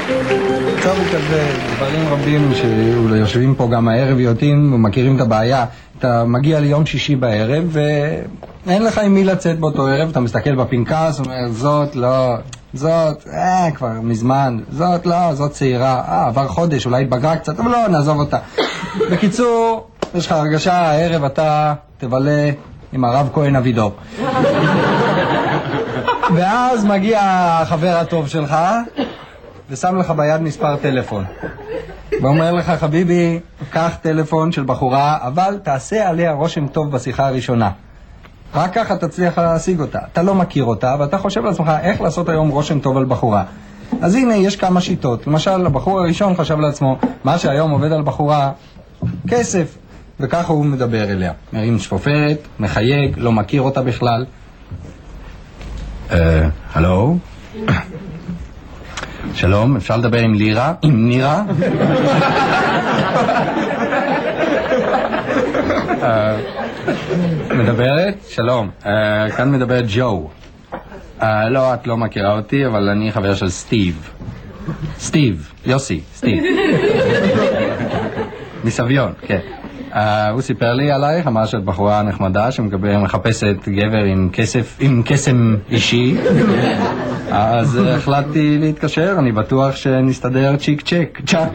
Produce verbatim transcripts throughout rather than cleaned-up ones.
טוב, כזה, דברים רבים שיושבים פה גם הערב יודעים ומכירים את הבעיה. אתה מגיע ליום שישי בערב ואין לך עם מי לצאת באותו ערב, אתה מסתכל בפנקס ואומר, זאת לא, זאת, אה, כבר מזמן, זאת לא, זאת צעירה, אה, עבר חודש, אולי התבגרה קצת, אבל לא, נעזוב אותה. בקיצור, יש לך הרגשה, הערב אתה תבלה עם הרב כהן אבידור. ואז מגיע החבר הטוב שלך ושם לך ביד מספר טלפון ואומר לך, חביבי, קח טלפון של בחורה, אבל תעשה עליה רושם טוב בשיחה הראשונה, רק ככה תצליח להשיג אותה. אתה לא מכיר אותה ואתה חושב לעצמך איך לעשות היום רושם טוב על בחורה. אז הנה, יש כמה שיטות. למשל, הבחור הראשון חשב לעצמו, מה שהיום עובד על בחורה, כסף, וככה הוא מדבר אליה, מרים שפופרת, מחייג, לא מכיר אותה בכלל. הלו? שלום, אפשר לדבר עם לירה? עם נירה? מדברת? שלום, כאן מדברת ג'ו. לא, את לא מכירה אותי, אבל אני חבר של סטיב. סטיב, יוסי, סטיב. מסביון, כן. הוא סיפר לי עלייך, אמר שאת בחורה נחמדה שמחפשת גבר עם כסף, עם קסם אישי. אז החלטתי להתקשר, אני בטוח שנסתדר צ'יק צ'ק, צ'ק.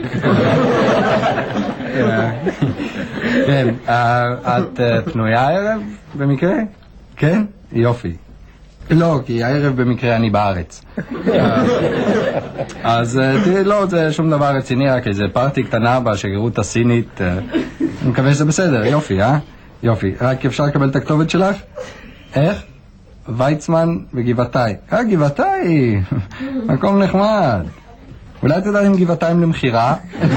כן, את פנויה הערב במקרה? כן? יופי. לא, כי הערב במקרה אני בארץ. אז תראי, לא, זה שום דבר רציני, רק איזה פארטי קטנה בשגרירות הסינית. אני מקווה שזה בסדר, יופי, אה? יופי. רק אפשר לקבל את הכתובת שלך? איך? ויצמן בגבעתיים. אה, גבעתיים! מקום נחמד. אולי תדע עם גבעתיים למחירה?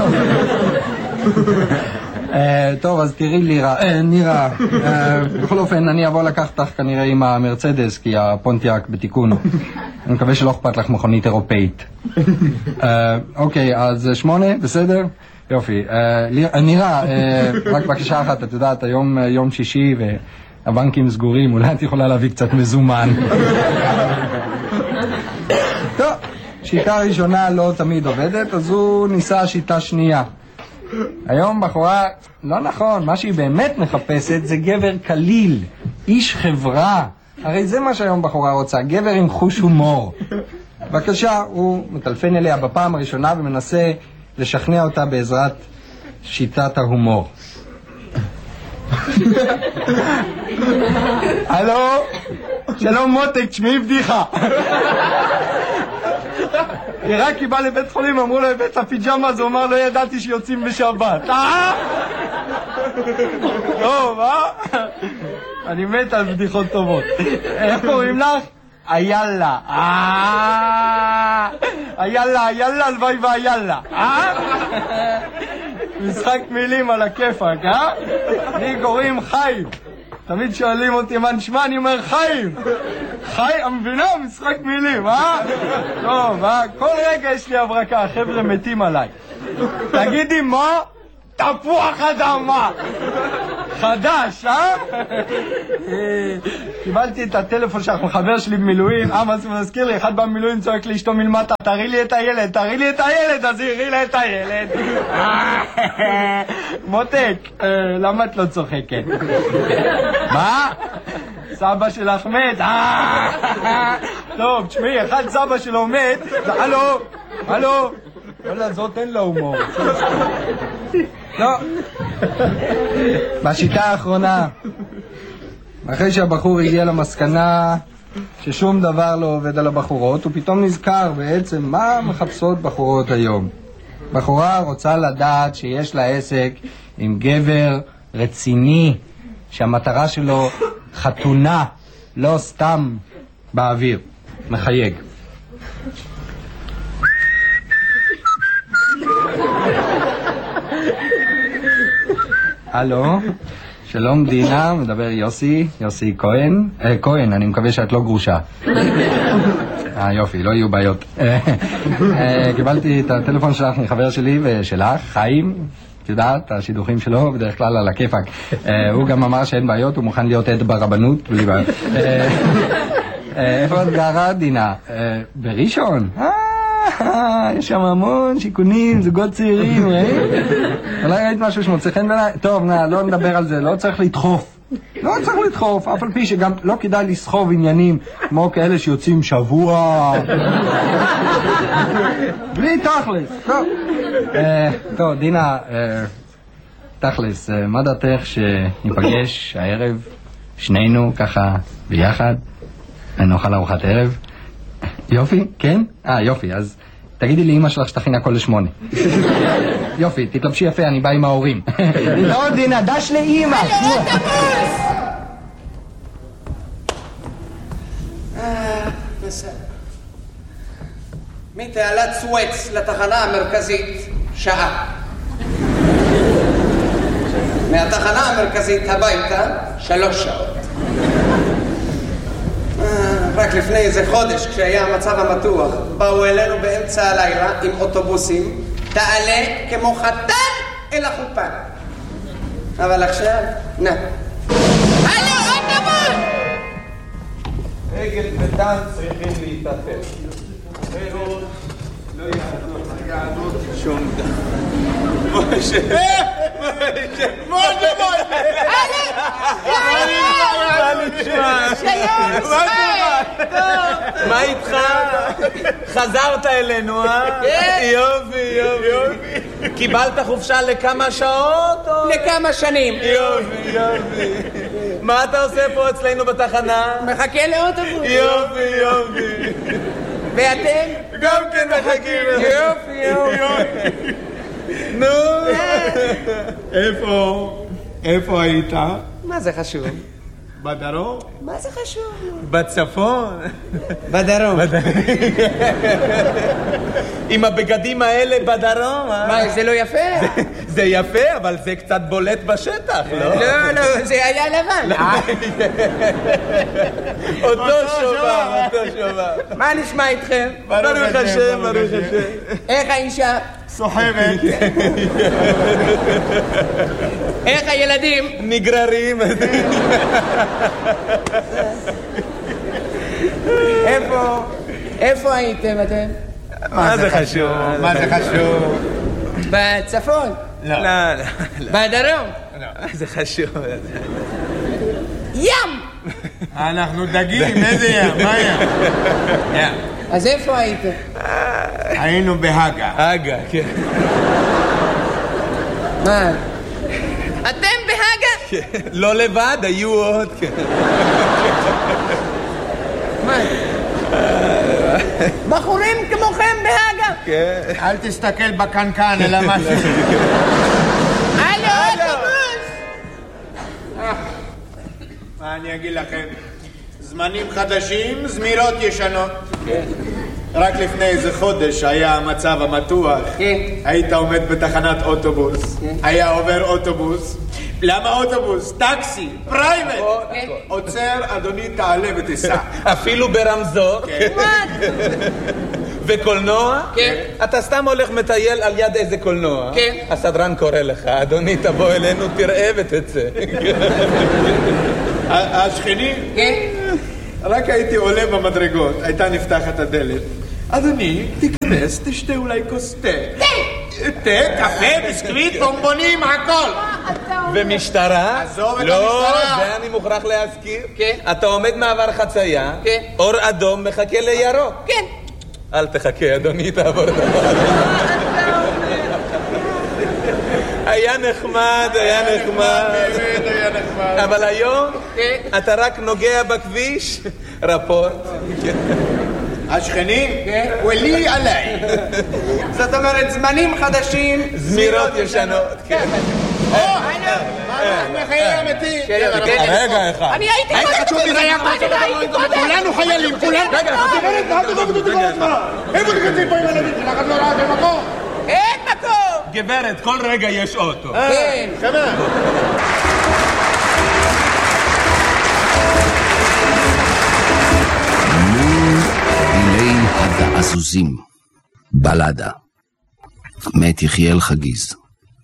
טוב, אז תראי לירה, נירה, בכל אופן אני אבוא לקחת לך כנראה עם המרצדס, כי הפונטיאק בתיקון. אני מקווה שלא אכפת לך מכונית אירופאית. אוקיי, אז שמונה, בסדר? יופי. נירה, רק בקשה אחת, את יודעת, היום יום שישי והבנקים סגורים, אולי את יכולה להביא קצת מזומן. טוב, שיטה ראשונה לא תמיד עובדת, אז הוא ניסה שיטה שנייה. היום בחורה, לא נכון, מה שהיא באמת מחפשת זה גבר קליל, איש חברה. הרי זה מה שהיום בחורה רוצה, גבר עם חוש הומור. בבקשה, הוא מטלפן אליה בפעם הראשונה ומנסה לשכנע אותה בעזרת שיטת ההומור. הלו, שלום מותק, תשמעי בדיחה. היא רק היא באה לבית חולים, אמרו לו הבאת הפיג'מה, אז הוא אמר, לא ידעתי שיוצאים בשבת. אה? טוב, אה? אני מת על בדיחות טובות. איך קוראים לך? איאלה. אה? איאלה, איאלה, הלוואי ואיאלה. אה? משחק מילים על הכיפק, אה? לי קוראים חיים. תמיד שואלים אותי מה נשמע, אני אומר חיים. חיים, המבינה? משחק מילים, אה? טוב, אה? כל רגע יש לי הברקה, החבר'ה מתים עליי. תגידי מה? תפוח אדמה. חדש, אה? קיבלתי את הטלפון שלך מחבר שלי במילואים. אה, מה זה מזכיר לי? אחד במילואים צועק לי אשתו מלמטה, תראי לי את הילד, תראי לי את הילד, אז הראי לה את הילד. מותק, למה את לא צוחקת? מה? סבא שלך מת? טוב, תשמעי, אחד סבא שלו מת. הלו, הלו. וואלה, זאת אין לה הומור. לא. בשיטה האחרונה, אחרי שהבחור הגיע למסקנה ששום דבר לא עובד על הבחורות, הוא פתאום נזכר בעצם מה מחפשות בחורות היום. בחורה רוצה לדעת שיש לה עסק עם גבר רציני, שהמטרה שלו חתונה, לא סתם באוויר. מחייג. הלו, שלום דינה, מדבר יוסי, יוסי כהן. אה, כהן, אני מקווה שאת לא גרושה. אה, יופי, לא יהיו בעיות. קיבלתי את הטלפון שלך מחבר שלי ושלך, חיים. את יודעת, השידוכים שלו בדרך כלל על הכיפק. הוא גם אמר שאין בעיות, הוא מוכן להיות עד ברבנות, בלי בעיות. איפה את גרה, דינה? בראשון? אה, יש שם המון שיכונים, זוגות צעירים, ראית? אולי ראית משהו שמוצא חן בעיניי? טוב, נא, לא נדבר על זה, לא צריך לדחוף. לא צריך לדחוף, אף על פי שגם לא כדאי לסחוב עניינים כמו כאלה שיוצאים שבוע. בלי תכלס. טוב, טוב, דינה, תכלס, מה דעתך שניפגש הערב, שנינו ככה ביחד, ונאכל ארוחת ערב? יופי, כן? אה, יופי, אז תגידי לאמא שלך שתכין הכל לשמונה. יופי, תתלבשי יפה, אני בא עם ההורים. לא, דינה, דש לאמא. הלו, אוטובוס! בסדר. מתעלת סואץ לתחנה המרכזית, שעה. מהתחנה המרכזית הביתה, שלוש שעות. רק לפני איזה חודש, כשהיה המצב המתוח, באו אלינו באמצע הלילה עם אוטובוסים, תעלה כמו חתן אל החופה. אבל עכשיו, נה. הלו, אוטובוס! רגל ודם צריכים להתאפס. אחרת לא יעדות שום דבר. משה! משה! משה! משה! מה נשמע? שלום, מה איתך? חזרת אלינו, אה? יופי, יופי. קיבלת חופשה לכמה שעות? לכמה שנים. יופי, יופי. מה אתה עושה פה אצלנו בתחנה? מחכה לאוטובוס. יופי, יופי. ואתם? גם כן מחכים. יופי, יופי. נו. איפה? איפה היית? מה זה חשוב? בדרום? מה זה חשוב? בצפון? בדרום. עם הבגדים האלה בדרום, אה? מה, זה לא יפה? זה יפה, אבל זה קצת בולט בשטח, לא? לא, לא, זה היה לבן. אותו שובה, אותו שובה. מה נשמע איתכם? ברוך השם, ברוך השם. איך האישה? סוחרת. איך הילדים? נגררים. איפה? איפה הייתם אתם? מה זה חשוב? מה זה חשוב? בצפון? לא. לא, לא. בדרום? זה חשוב. ים! אנחנו דגים, איזה ים? מה ים? ים. אז איפה הייתם? היינו בהגה. הגה, כן. מה? אתם בהגה? לא לבד, היו עוד, כן. מה? בחורים כמוכם בהגה? כן. אל תסתכל בקנקן, אלא משהו. הלו, אוטובוס! מה אני אגיד לכם? זמנים חדשים, זמירות ישנות. רק לפני איזה חודש היה המצב המתוח. כן. היית עומד בתחנת אוטובוס. היה עובר אוטובוס. למה אוטובוס? טקסי, פרייבט. עוצר, אדוני, תעלה ותיסע. אפילו ברמזור. וקולנוע? כן. אתה סתם הולך מטייל על יד איזה קולנוע? כן. הסדרן קורא לך, אדוני, תבוא אלינו, תראה ותצא. השכנים? כן. רק הייתי עולה במדרגות, הייתה נפתחת הדלת. אדוני, תיכנס, תשתה אולי כוס תה. תה! תה, קפה, ביסקוויט, בומבונים, הכל. ומשטרה? עזוב את לא, המשטרה. זה אני מוכרח להזכיר. כן. אתה עומד מעבר חצייה, כן. אור אדום מחכה לירוק. כן. אל תחכה, אדוני, תעבור דבר. היה נחמד, היה נחמד. באמת היה נחמד. אבל היום כן. אתה רק נוגע בכביש, רפורט. השכנים? ולי עליי. זאת אומרת, זמנים חדשים. זמירות ישנות. כן. מה חייל אמיתי? רגע אחד. אני הייתי קודם. כולנו חיילים, כולנו. רגע, איפה תכנסים פה עם הילדים שלך? את לא ראה במקום? אין מקום. גברת, כל רגע יש אוטו. כן. שמה? דילי הגעזוזים, בלדה, מאת יחיאל חגיז.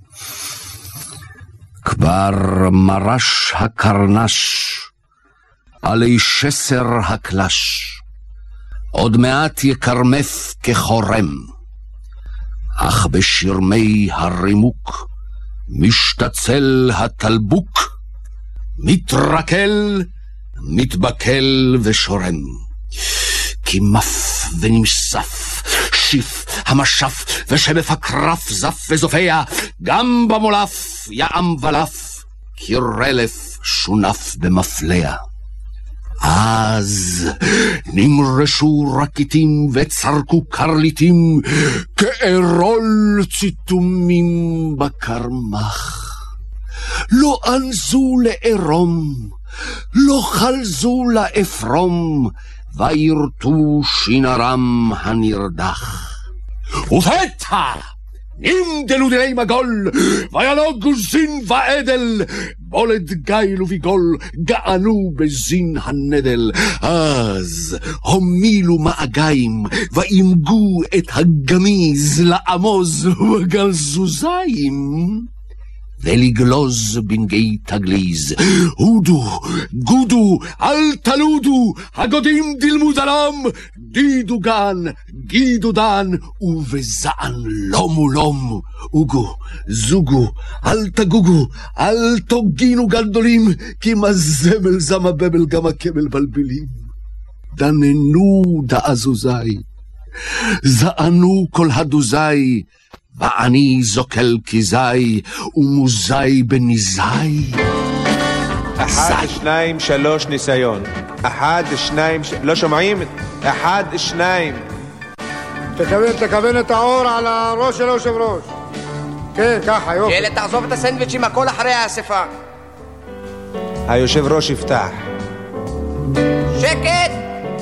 כבר מרש הקרנש, עלי שסר הקלש, עוד מעט יקרמף כחורם, אך בשרמי הרימוק משתצל התלבוק, מתרקל, מתבקל ושורם. כי מף ונמסף, שיף המשף, ושבף הקרף זף וזופע, גם במולף יעם ולף, כרלף שונף במפלע. אז נמרשו רקיטים וצרקו קרליטים, כארול ציתומים בקרמח. לא אנזו לערום, לא חלזו לאפרום, וירטו שינרם הנרדח. ופתע נמדלו דיני מגול, וינוגו זין ועדל, בולד גיל וביגול, גענו בזין הנדל. אז הומילו מאגיים, ואימגו את הגמיז לעמוז בגלזוזיים, ולגלוז בנגי תגליז. הודו, גודו, אל תלודו, הגודים דילמו דלם, דידו גן, גידו דן, ובזען לומו לום. אוגו, זוגו, אל תגוגו, אל תוגינו גדולים, כי מזמל זמה בבל גם הקבל בלבלים. דננו דעזוזי, זענו כל הדוזי, ואני זוקל כזי, ומוזי בניזי. אחד, שניים, שלוש, ניסיון. אחד, שניים, ש... לא שומעים? אחד, שניים. תכוון, תכוון את האור על הראש של היושב ראש. כן, ככה, יופי. ילד, תעזוב את הסנדוויצ'ים, הכל אחרי האספה. היושב ראש יפתח. שקט!